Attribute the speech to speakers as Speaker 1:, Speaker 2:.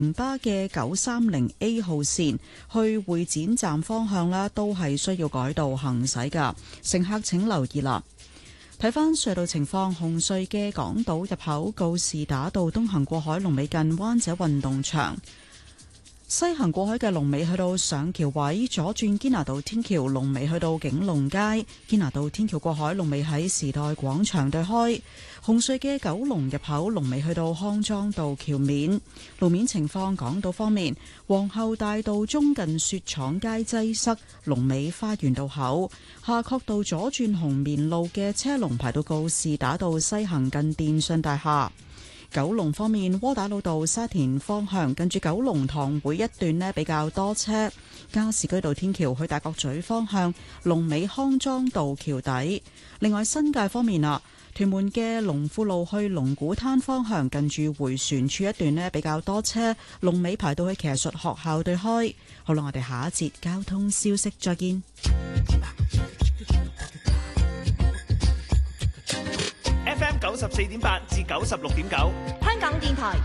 Speaker 1: 城巴嘅930A 號線去會展站方向啦，都係需要改道行駛噶，乘客請留意啦。睇返隧道情況，紅隧嘅港島入口告士打道東行過海龍尾近灣仔運動場，西行過海嘅龍尾去到上橋位，左轉堅拿道天橋龍尾去到景隆街，堅拿道天橋過海龍尾喺時代廣場對開。紅隧嘅九龍入口龍尾去到康莊道橋面。路面情況，港島方面，皇后大道中近雪廠街擠塞，龍尾花園道口。夏慤道左轉紅棉路嘅車龍排到告士打道西行近電信大廈。九龍方面，窩打老道沙田方向近住九龍塘會一段呢比較多車。加士居道天橋去大角咀方向龍尾康莊道橋底。另外新界方面啊，屯門嘅龍富路去龍鼓灘方向近住迴旋處一段呢比較多車，龍尾排到去騎術學校對開。好啦，我哋下一節交通消息再見。
Speaker 2: FM 94.8至96.9，
Speaker 3: 香港電台